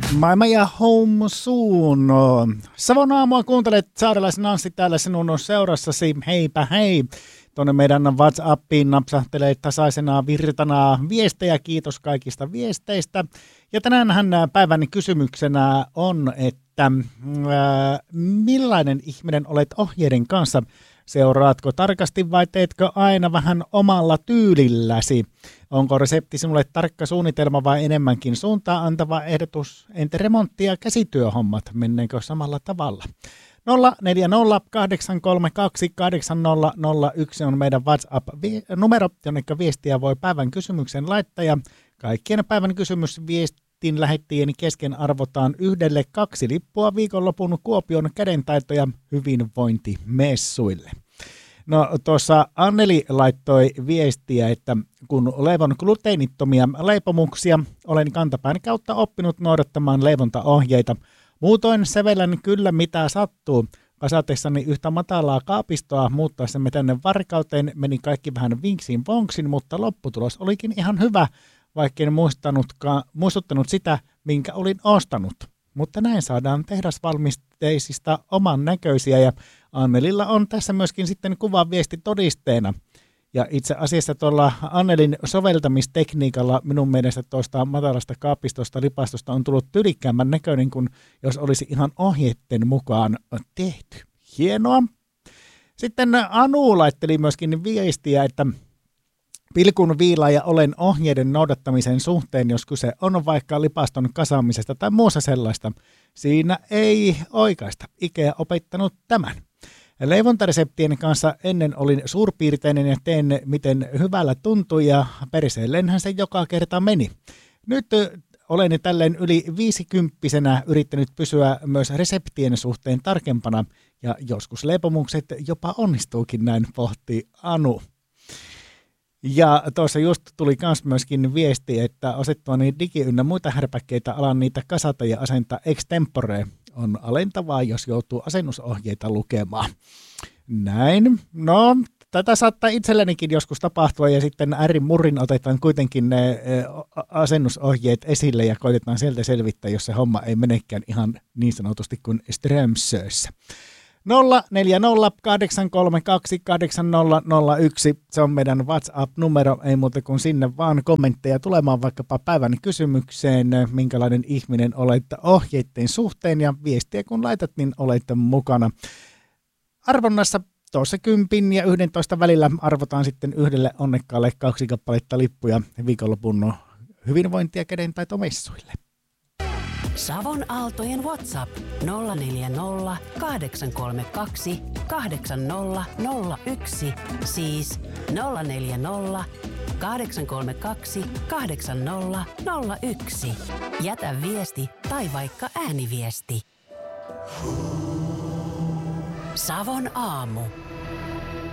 Maailma ja home soon. Savon aamua kuuntelet, saarelaisen Anssi täällä sinun seurassasi. Heipä hei. Tuonne meidän WhatsAppiin napsahtelee tasaisena virtana viestejä. Kiitos kaikista viesteistä. Ja tänäänhän päivän kysymyksenä on, että millainen ihminen olet ohjeiden kanssa? Seuraatko tarkasti vai teetkö aina vähän omalla tyylilläsi? Onko resepti sinulle tarkka suunnitelma vai enemmänkin suuntaa antava ehdotus? Entä remontti- ja käsityöhommat, menneekö samalla tavalla? 0408328001 on meidän WhatsApp-numero, jonne viestiä voi päivän kysymyksen laittaa. Ja kaikkien päivän kysymysviestin lähettäjien kesken arvotaan 1-2 lippua viikonlopun Kuopion kädentaito- ja hyvinvointimessuille. No tuossa Anneli laittoi viestiä, että kun leivon gluteenittomia leipomuksia, olen kantapään kautta oppinut noudattamaan leivontaohjeita. Muutoin sävellän kyllä mitä sattuu. Kasatessani yhtä matalaa kaapistoa muuttaessamme tänne Varkauteen meni kaikki vähän vinksin vonksin, mutta lopputulos olikin ihan hyvä, vaikka en muistuttanut sitä, minkä olin ostanut. Mutta näin saadaan tehdasvalmisteisista oman näköisiä ja Annelilla on tässä myöskin sitten kuvaviesti todisteena. Ja itse asiassa tuolla Annelin soveltamistekniikalla minun mielestä tuosta matalasta kaapistosta lipastosta on tullut tyylikkäämmän näköinen kuin jos olisi ihan ohjeiden mukaan tehty. Hienoa. Sitten Anu laitteli myöskin viestiä, että pilkun viilaaja olen ohjeiden noudattamisen suhteen, jos kyse on vaikka lipaston kasaamisesta tai muussa sellaista. Siinä ei oikaista. Ikea opettanut tämän. Leivontareseptien kanssa ennen olin suurpiirteinen ja teen miten hyvällä tuntui ja perseellenhän se joka kerta meni. Nyt olen tälleen yli 50-vuotiaana yrittänyt pysyä myös reseptien suhteen tarkempana ja joskus leipomukset jopa onnistuukin, näin pohtii Anu. Ja tuossa just tuli myöskin viesti, että osettuani digi ynnä muita härpäkkeitä alan niitä kasata ja asentaa extempore. On alentavaa, jos joutuu asennusohjeita lukemaan. Näin. No, tätä saattaa itsellenikin joskus tapahtua ja sitten murrin otetaan kuitenkin ne asennusohjeet esille ja koitetaan sieltä selvittää, jos se homma ei menekään ihan niin sanotusti kuin Strömsössä. 0408328001, se on meidän WhatsApp-numero, ei muuta kuin sinne vaan kommentteja tulemaan vaikkapa päivän kysymykseen, minkälainen ihminen olet ohjeiden suhteen ja viestiä kun laitat, niin olet mukana. Arvonnassa tuossa 10 ja 11 välillä arvotaan sitten yhdelle onnekkaalle 2 kappaletta lippuja viikonlopun hyvinvointia kädentaitomessuille. Savon Aaltojen WhatsApp 040 832 8001, siis 040 832 8001. Jätä viesti tai vaikka ääniviesti. Savon aamu.